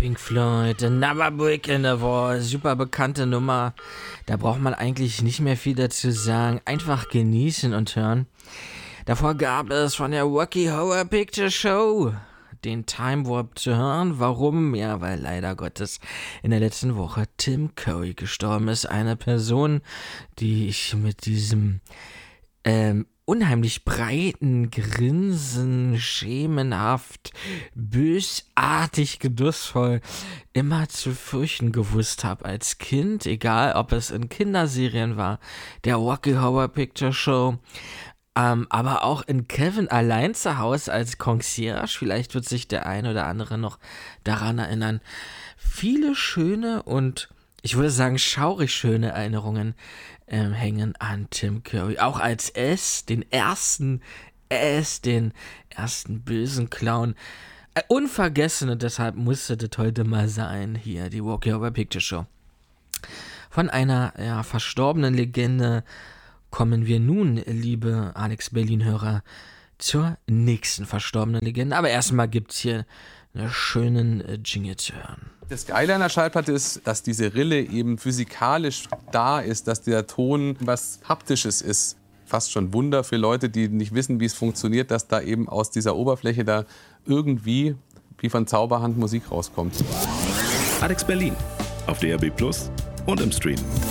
Pink Floyd, Another Brick in the Wall, super bekannte Nummer. Da braucht man eigentlich nicht mehr viel dazu sagen. Einfach genießen und hören. Davor gab es von der Rocky Horror Picture Show den Time Warp zu hören. Warum? Ja, weil leider Gottes in der letzten Woche Tim Curry gestorben ist. Eine Person, die ich mit diesem unheimlich breiten Grinsen, schemenhaft, bösartig, genussvoll immer zu fürchten gewusst habe als Kind, egal ob es in Kinderserien war, der Rocky Horror Picture Show, aber auch in Kevin allein zu Hause als Concierge. Vielleicht wird sich der ein oder andere noch daran erinnern. Viele schöne und ich würde sagen schaurig schöne Erinnerungen hängen an Tim Curry. Auch als den ersten bösen Clown. Unvergessen, und deshalb musste das heute mal sein, hier die Rocky Horror Picture Show. Von einer verstorbenen Legende kommen wir nun, liebe Alex Berlin-Hörer, zur nächsten verstorbenen Legende. Aber erstmal gibt es hier einen schönen Jingle zu hören. Das Geile an der Schallplatte ist, dass diese Rille eben physikalisch da ist, dass der Ton was Haptisches ist. Fast schon Wunder für Leute, die nicht wissen, wie es funktioniert, dass da eben aus dieser Oberfläche da irgendwie wie von Zauberhand Musik rauskommt. Alex Berlin auf DRB Plus und im Stream.